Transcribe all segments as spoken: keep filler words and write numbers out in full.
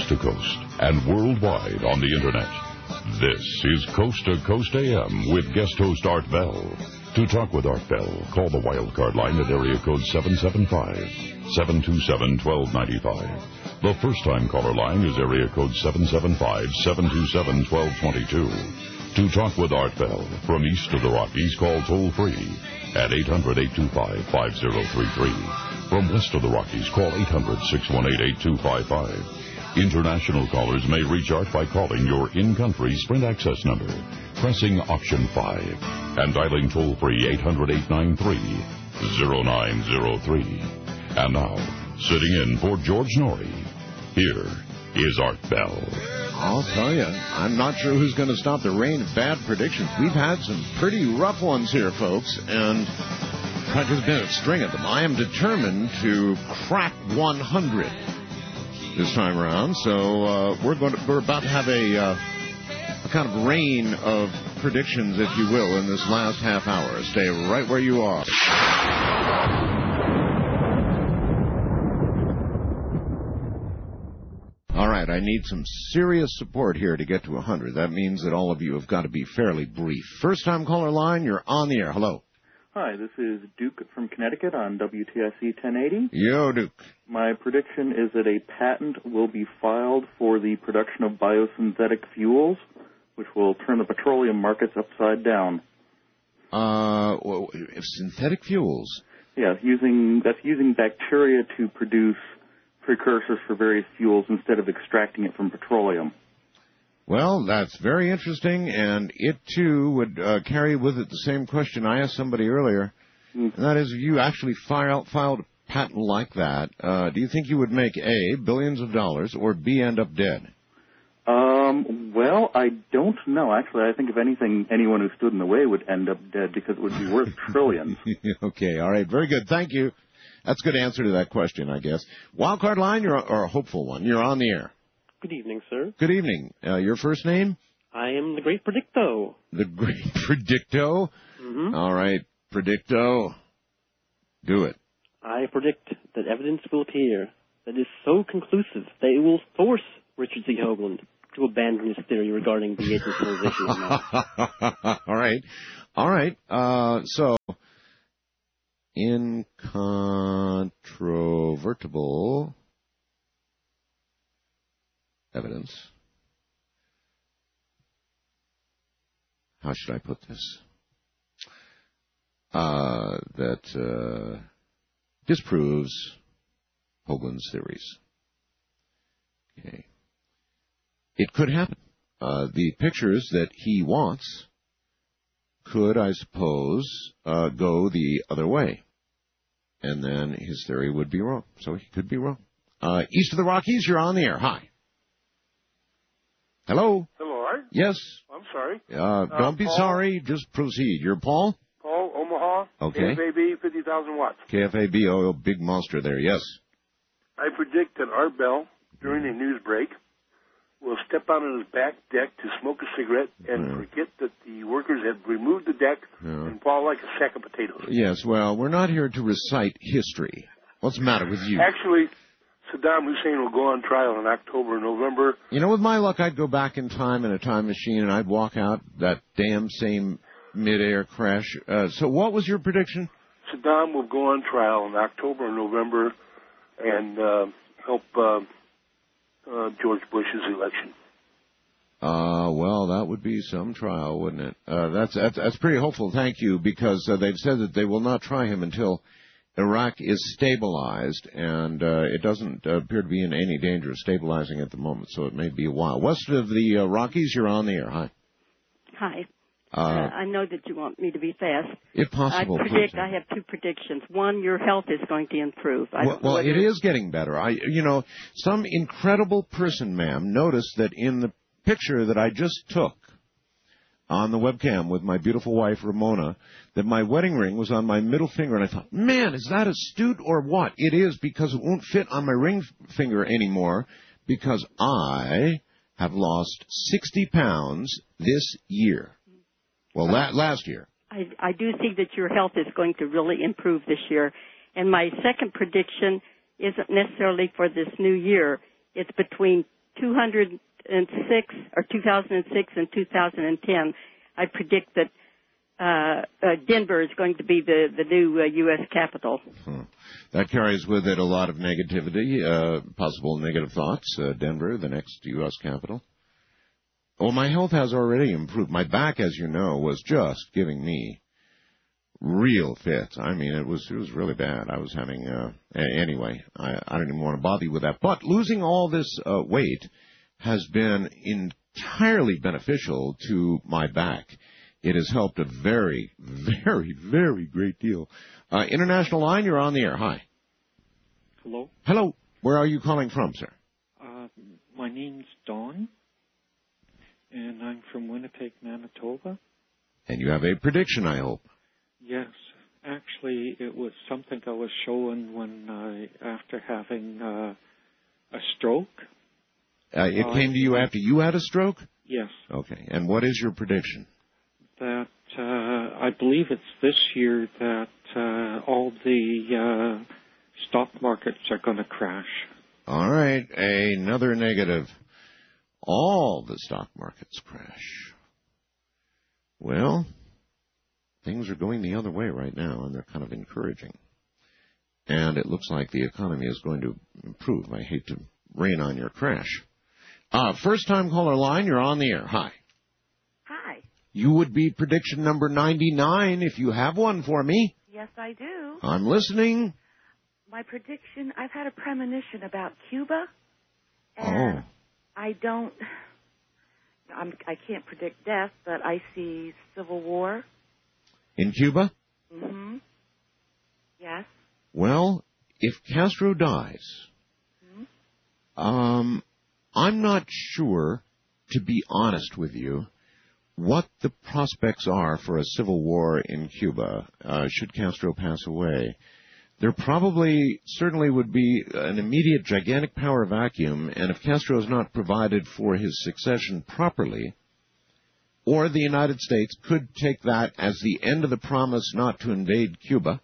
coast to coast and worldwide on the Internet. This is Coast to Coast A M with guest host Art Bell. To talk with Art Bell, call the wildcard line at area code seven seven five, seven two seven, one two nine five. The first-time caller line is area code seven seven five, seven two seven, one two two two. To talk with Art Bell from east of the Rockies, call toll-free at eight hundred, eight two five, five zero three three. From west of the Rockies, call eight hundred, six one eight, eight two five five. International callers may reach Art by calling your in-country Sprint access number, pressing option five, and dialing toll-free eight hundred, eight nine three, zero nine zero three. And now, sitting in for George Norrie, here is Art Bell. I'll tell you, I'm not sure who's going to stop the rain of bad predictions. We've had some pretty rough ones here, folks, and there's been a string of them. I am determined to crack one hundred this time around, so uh, we're going to, we're about to have a, uh, a kind of rain of predictions, if you will, in this last half hour. Stay right where you are. All right, I need some serious support here to get to one hundred. That means that all of you have got to be fairly brief. First-time caller line, you're on the air. Hello. Hi, this is Duke from Connecticut on W T S C ten eighty. Yo, Duke. My prediction is that a patent will be filed for the production of biosynthetic fuels, which will turn the petroleum markets upside down. Uh, well, synthetic fuels? Yeah, using that's using bacteria to produce precursors for various fuels instead of extracting it from petroleum. Well, that's very interesting, and it, too, would uh, carry with it the same question I asked somebody earlier, mm. and that is, if you actually file, filed a patent like that, uh, do you think you would make, A, billions of dollars, or B, end up dead? Um, well, I don't know. Actually, I think if anything, anyone who stood in the way would end up dead because it would be worth trillions. Okay, all right, very good. Thank you. That's a good answer to that question, I guess. Wildcard line, you're, or a hopeful one. You're on the air. Good evening, sir. Good evening. Uh, your first name? I am the Great Predicto. The Great Predicto? Mm-hmm. All right, Predicto. Do it. I predict that evidence will appear that is so conclusive that it will force Richard C. Hoagland to abandon his theory regarding the ancient civilization of man. All right. All right. Uh, so, incontrovertible evidence. How should I put this? Uh, that uh, disproves Hoagland's theories. Okay. It could happen. Uh, the pictures that he wants could, I suppose, uh, go the other way. And then his theory would be wrong. So he could be wrong. Uh, east of the Rockies, you're on the air. Hi. Hello? Hello, Art? Yes. I'm sorry. Uh, don't uh, be Paul? sorry. Just proceed. You're Paul? Paul, Omaha. Okay. K F A B, fifty thousand watts. K F A B, oh, big monster there. Yes. I predict that Art Bell, during a news break, will step out on his back deck to smoke a cigarette and yeah. forget that the workers have removed the deck yeah. and fall like a sack of potatoes. Yes, well, we're not here to recite history. What's the matter with you? Actually, Saddam Hussein will go on trial in October, November. You know, with my luck, I'd go back in time in a time machine and I'd walk out that damn same mid-air crash. Uh, so what was your prediction? Saddam will go on trial in October or November and uh, help uh, uh, George Bush's election. Uh, well, that would be some trial, wouldn't it? Uh, that's, that's that's pretty hopeful, thank you, because uh, they've said that they will not try him until Iraq is stabilized, and uh, it doesn't uh, appear to be in any danger of stabilizing at the moment, so it may be a while. West of the uh, Rockies, you're on the air. Hi. Hi. Uh, uh, I know that you want me to be fast. If possible, I predict, please. I have two predictions. One, your health is going to improve. I well, well it is getting better. I, you know, some incredible person, ma'am, noticed that in the picture that I just took on the webcam with my beautiful wife, Ramona, that my wedding ring was on my middle finger, and I thought, man, is that astute or what? It is, because it won't fit on my ring finger anymore, because I have lost sixty pounds this year. Well, la- last year. I, I do think that your health is going to really improve this year. And my second prediction isn't necessarily for this new year. It's between two thousand six or two thousand six and two thousand ten, I predict that uh, uh, Denver is going to be the, the new uh, U S capital. Hmm. That carries with it a lot of negativity, uh, possible negative thoughts. Uh, Denver, the next U S capital. Well, my health has already improved. My back, as you know, was just giving me real fits. I mean, it was it was really bad. I was having, uh, anyway, I, I don't even want to bother you with that. But losing all this uh, weight has been entirely beneficial to my back. It has helped a very, very, very great deal. Uh, International line, you're on the air. Hi. Hello. Hello. Where are you calling from, sir? Uh, my name's Don, and I'm from Winnipeg, Manitoba. And you have a prediction, I hope. Yes. Actually, it was something I was showing when I, after having uh, a stroke. Uh, it uh, came to you after you had a stroke? Yes. Okay. And what is your prediction? That uh, I believe it's this year that uh, all the uh, stock markets are going to crash. All right. Another negative. All the stock markets crash. Well, things are going the other way right now, and they're kind of encouraging. And it looks like the economy is going to improve. I hate to rain on your crash. Uh, first-time caller line, you're on the air. Hi. Hi. You would be prediction number ninety-nine if you have one for me. Yes, I do. I'm listening. My prediction, I've had a premonition about Cuba. And Oh. I don't, I'm, I can't predict death, but I see civil war. In Cuba? Mm-hmm. Yes. Well, if Castro dies, Mm-hmm. um, I'm not sure, to be honest with you, what the prospects are for a civil war in Cuba, uh, should Castro pass away. There probably, certainly would be an immediate gigantic power vacuum, and if Castro is not provided for his succession properly, or the United States could take that as the end of the promise not to invade Cuba.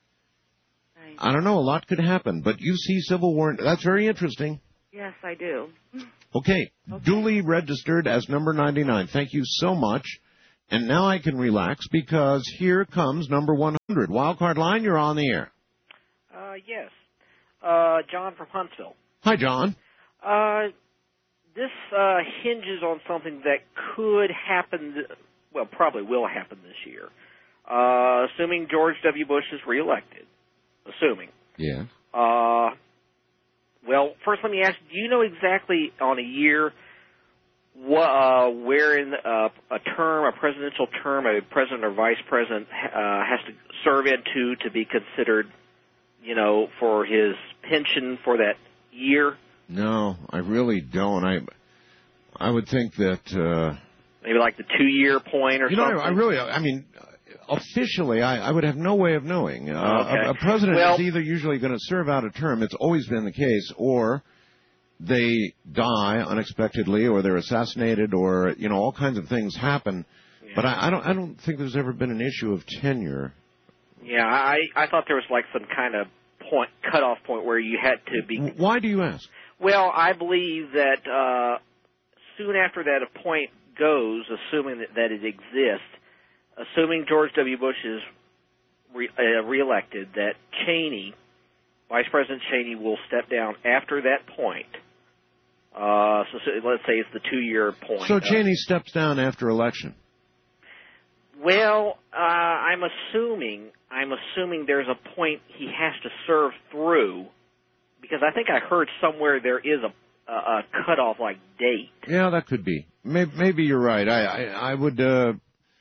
Right. I don't know, a lot could happen, but you see civil war, that's very interesting. Yes, I do. Okay, Okay. Duly registered as number ninety-nine. Thank you so much. And now I can relax because here comes number one hundred. Wildcard line, you're on the air. Uh, yes. Uh, John from Huntsville. Hi, John. Uh, this uh, hinges on something that could happen, th- well, probably will happen this year. Uh, assuming George W. Bush is reelected. Assuming. Yeah. Uh, well, first let me ask, do you know exactly on a year what, uh, where in uh, a term, a presidential term, a president or vice president uh, has to serve into to be considered, you know, for his pension for that year? No, I really don't. I I would think that... Uh, Maybe like the two-year point or you know, something? I, I really, I mean, officially, I, I would have no way of knowing. Uh, Okay. a, a president Well- is either usually going to serve out a term, it's always been the case, or they die unexpectedly, or they're assassinated, or, you know, all kinds of things happen. Yeah. But I, I don't I don't think there's ever been an issue of tenure. Yeah, I, I thought there was like some kind of point, cutoff point where you had to be... Why do you ask? Well, I believe that uh, soon after that a point goes, assuming that, that it exists, assuming George W. Bush is re, uh, reelected, that Cheney, Vice President Cheney, will step down after that point. Uh, so, so let's say it's the two-year point. So Uh, Cheney steps down after election. Well, uh, I'm assuming I'm assuming there's a point he has to serve through, because I think I heard somewhere there is a, a, a cutoff like date. Yeah, that could be. Maybe, maybe you're right. I, I, I would, uh,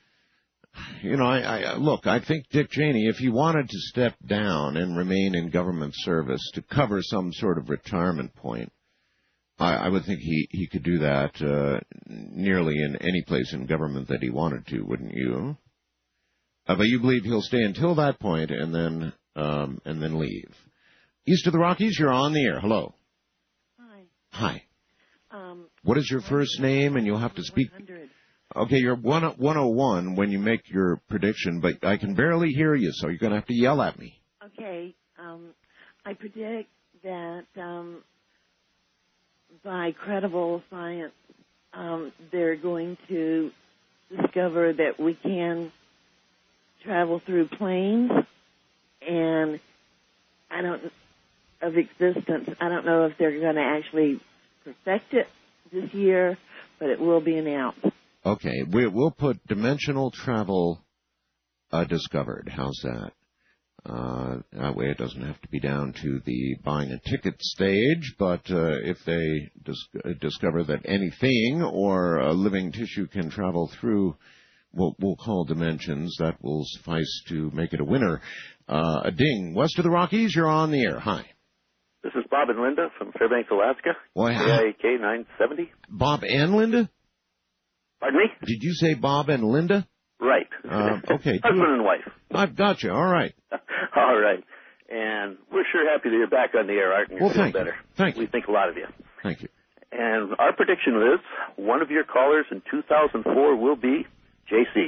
you know, I, I look. I think Dick Cheney, if he wanted to step down and remain in government service to cover some sort of retirement point, I, I would think he, he could do that uh, nearly in any place in government that he wanted to, wouldn't you? Uh, but you believe he'll stay until that point and then um, and then leave. East of the Rockies, you're on the air. Hello. Hi. Hi. Um, What is your first name? And you'll have to speak. one hundred. Okay, you're one oh one when you make your prediction, but I can barely hear you, so you're going to have to yell at me. Okay. Um, I predict that um, by Credible Science, um, they're going to discover that we can travel through planes, and I don't of existence. I don't know if they're going to actually perfect it this year, but it will be announced. Okay, we, we'll put dimensional travel uh, discovered. How's that? Uh, that way it doesn't have to be down to the buying a ticket stage, but uh, if they dis- discover that anything or a living tissue can travel through what we'll call dimensions, that will suffice to make it a winner. Uh, a ding. West of the Rockies, you're on the air. Hi. This is Bob and Linda from Fairbanks, Alaska. Well, A I K nine seventy. Bob and Linda? Pardon me? Did you say Bob and Linda? Right. Uh, okay. Husband and wife. I've got you. All right. All right. And we're sure happy that you're back on the air, Art, and you're well, feeling thank better. You. Thank you. We think a lot of you. Thank you. And our prediction is one of your callers in two thousand four will be J C.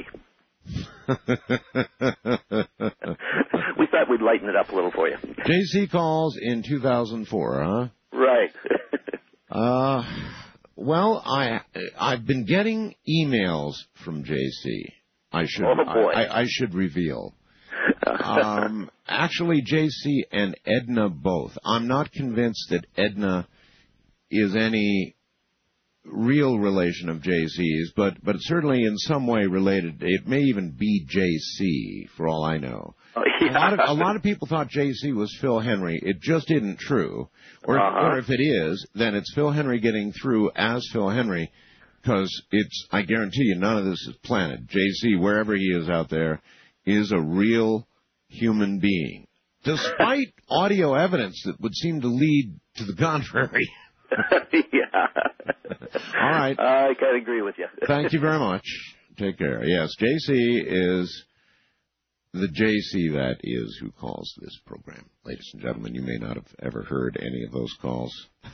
We thought we'd lighten it up a little for you. J C calls in two thousand four, huh? Right. uh, well, I I've been getting emails from J C. I should oh boy. I, I should reveal. um, actually, J C and Edna both. I'm not convinced that Edna is any real relation of J C's, but but certainly in some way related. It may even be J C, for all I know. Oh, yeah. a, lot of, a lot of people thought J C was Phil Henry. It just isn't true. Or, uh-huh. or if it is, then it's Phil Henry getting through as Phil Henry, because it's, I guarantee you, none of this is planted. J C, wherever he is out there, is a real human being, despite audio evidence that would seem to lead to the contrary. Yeah. All right. I kind of agree with you. Thank you very much. Take care. Yes, J C is the J C that is who calls this program. Ladies and gentlemen, you may not have ever heard any of those calls.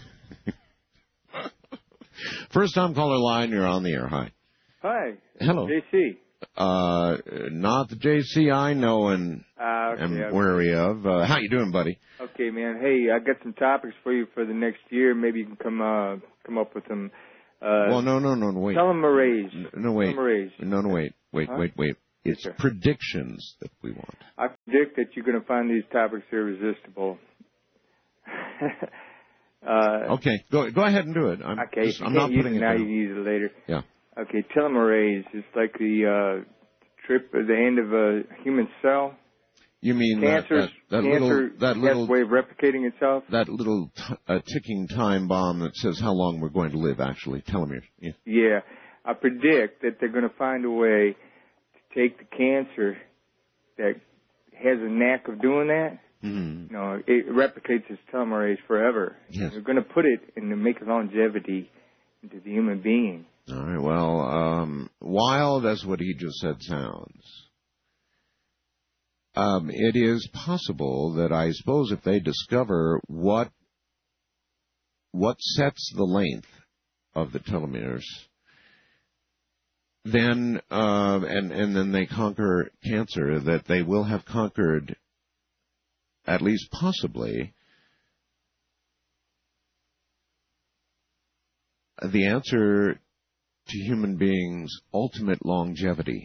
First time caller line, you're on the air. Hi. Hi. Hello. J C. Uh, not the J C I know and uh, okay, am okay. wary of. Uh, how you doing, buddy? Okay, man. Hey, I got some topics for you for the next year. Maybe you can come uh, come up with them. Uh, well, no, no, no, no, wait. Telomerase. No, wait. Telomerase. No, no, wait. Wait, huh? wait, wait. It's sure. predictions that we want. I predict that you're going to find these topics irresistible. uh, okay, go go ahead and do it. I'm, okay, just, you I'm can't not use putting it it now. down. You can use it later. Yeah. Okay, telomerase is like the uh, trip at the end of a human cell. You mean Cancer's, that, that, that cancer little that has little way of replicating itself? That little t- uh, ticking time bomb that says how long we're going to live. Actually, telomere. Yeah. Yeah, I predict that they're going to find a way to take the cancer that has a knack of doing that. Mm-hmm. You know, it replicates its telomerase forever. Yes. They're going to put it and to make longevity into the human being. All right. Well, um, wild as what he just said sounds. Um, it is possible that I suppose if they discover what what sets the length of the telomeres, then uh, and and then they conquer cancer, that they will have conquered, at least possibly, the answer to human beings' ultimate longevity.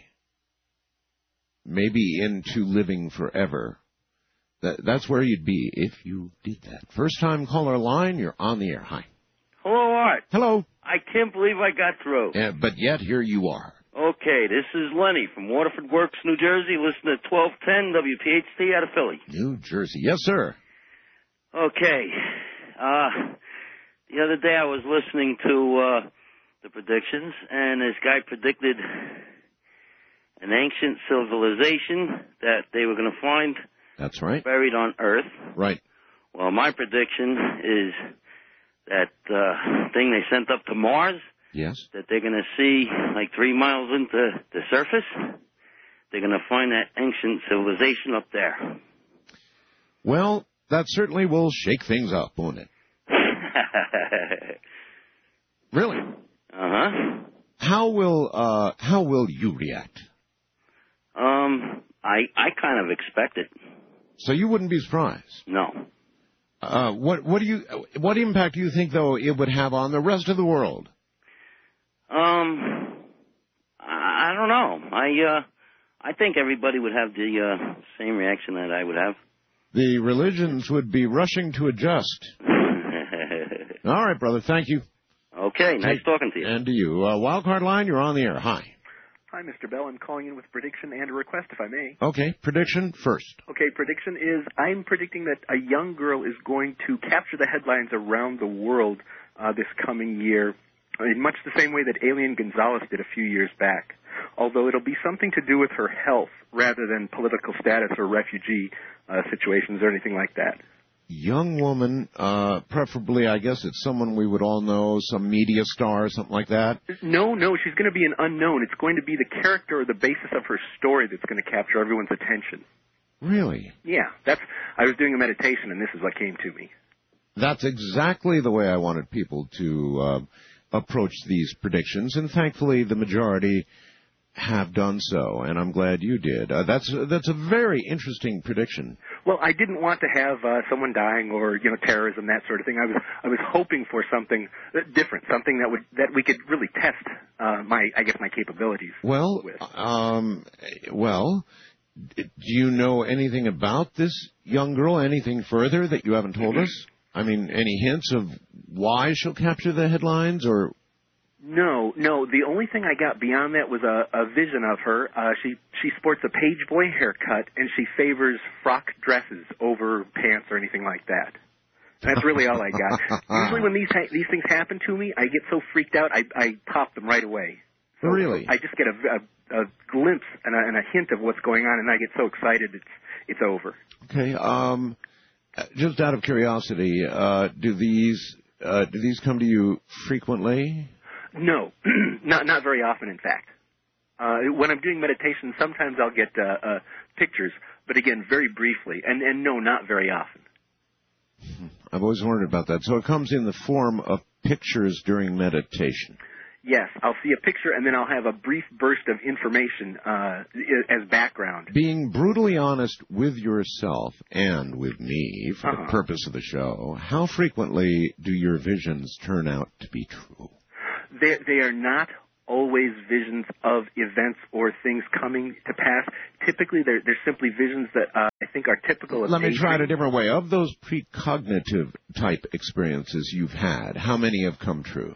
Maybe into living forever. That, that's where you'd be if you did that. First time caller line, you're on the air. Hi. Hello, Art. Hello. I can't believe I got through. Yeah, but yet here you are. Okay, this is Lenny from Waterford Works, New Jersey. Listen to twelve ten W P H T out of Philly. New Jersey. Yes, sir. Okay. Uh, the other day I was listening to uh, the predictions, and this guy predicted an ancient civilization that they were going to find. That's right. Buried on Earth. Right. Well, my prediction is that uh, thing they sent up to Mars. Yes. That they're going to see like three miles into the surface. They're going to find that ancient civilization up there. Well, that certainly will shake things up, won't it? Really? Uh-huh. How will uh, how will you react? Um, I I kind of expect it. So you wouldn't be surprised? No. Uh, what what do you what impact do you think though it would have on the rest of the world? Um, I I don't know. I uh, I think everybody would have the uh, same reaction that I would have. The religions would be rushing to adjust. All right, brother. Thank you. Okay. Nice Take, talking to you. And to you. Uh, Wildcard line, you're on the air. Hi. Hi, Mister Bell. I'm calling in with a prediction and a request, if I may. Okay. Prediction first. Okay. Prediction is I'm predicting that a young girl is going to capture the headlines around the world uh, this coming year in much the same way that Alien Gonzalez did a few years back, although it'll be something to do with her health rather than political status or refugee uh, situations or anything like that. Young woman, uh, preferably, I guess it's someone we would all know, some media star or something like that. No, no, she's going to be an unknown. It's going to be the character or the basis of her story that's going to capture everyone's attention. Really? Yeah, that's. I was doing a meditation, and this is what came to me. That's exactly the way I wanted people to uh, approach these predictions, and thankfully the majority have done so, and I'm glad you did. Uh, that's that's a very interesting prediction. Well, I didn't want to have uh, someone dying or you know terrorism, that sort of thing. I was I was hoping for something different, something that would that we could really test uh, my I guess my capabilities. Well, with. um, well, do you know anything about this young girl? Anything further that you haven't told us? I mean, any hints of why she'll capture the headlines or? No, no. The only thing I got beyond that was a, a vision of her. Uh, she she sports a page boy haircut, and she favors frock dresses over pants or anything like that. That's really all I got. Usually when these ha- these things happen to me, I get so freaked out, I, I pop them right away. So really? I just get a, a, a glimpse and a, and a hint of what's going on, and I get so excited it's it's over. Okay. Um, just out of curiosity, uh, do these uh, do these come to you frequently? No, not not very often, in fact. Uh, when I'm doing meditation, sometimes I'll get uh, uh, pictures, but again, very briefly. And, and no, not very often. I've always wondered about that. So it comes in the form of pictures during meditation. Yes, I'll see a picture, and then I'll have a brief burst of information uh, as background. Being brutally honest with yourself and with me for uh-huh. the purpose of the show, how frequently do your visions turn out to be true? They, they are not always visions of events or things coming to pass. Typically, they're, they're simply visions that uh, I think are typical of Let me try it daydreaming. a different way. Of those precognitive type experiences you've had, how many have come true?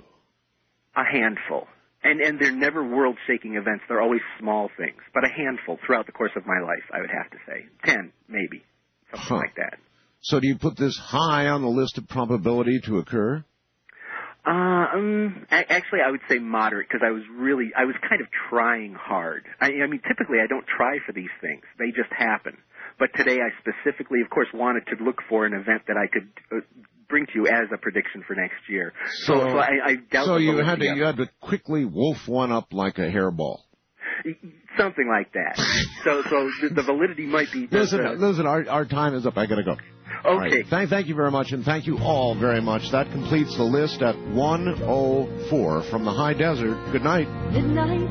A handful. And, and they're never world-shaking events. They're always small things. But a handful throughout the course of my life, I would have to say. Ten, maybe. Something huh. like that. So do you put this high on the list of probability to occur? Uh, um, actually, I would say moderate because I was really, I was kind of trying hard. I, I mean, typically I don't try for these things; they just happen. But today, I specifically, of course, wanted to look for an event that I could uh, bring to you as a prediction for next year. So, so, so I, I doubt. So you had to, you had to quickly wolf one up like a hairball. Something like that. so, so the, the validity might be. Listen, uh, listen. Our our time is up. I gotta go. Okay. Right. Thank, thank you very much, and thank you all very much. That completes the list at one oh four from the high desert. Good night. Midnight.